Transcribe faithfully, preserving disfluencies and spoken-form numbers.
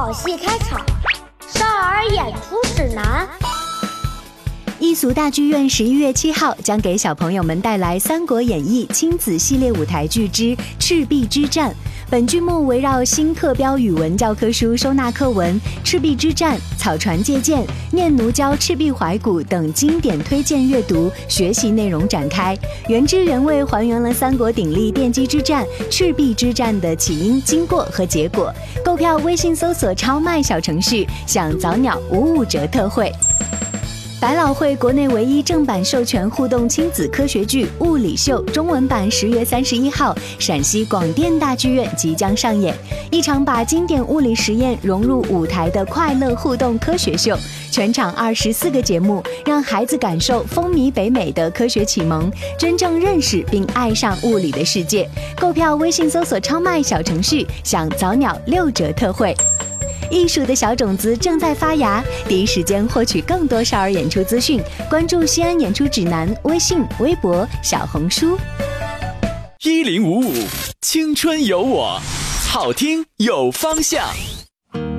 好戏开场，少儿演出指南。 艺俗大剧院十一月七号将给小朋友们带来《三国演义》亲子系列舞台剧之《赤壁之战》。本剧目围绕新课标语文教科书收纳课文《赤壁之战》、草船借箭、念奴娇·赤壁怀古等经典推荐阅读学习内容展开，原汁原味还原了三国鼎立奠基之战赤壁之战的起因、经过和结果。购票微信搜索超卖小程序，享早鸟五五折特惠。百老汇国内唯一正版授权互动亲子科学剧《物理秀》中文版十月三十一号陕西广电大剧院即将上演，一场把经典物理实验融入舞台的快乐互动科学秀。全场二十四个节目，让孩子感受风靡北美的科学启蒙，真正认识并爱上物理的世界。购票微信搜索超卖小程序，享早鸟六折特惠。艺术的小种子正在发芽，第一时间获取更多少儿演出资讯，关注西安演出指南微信、微博、小红书。 一零五五青春有我，好听有方向。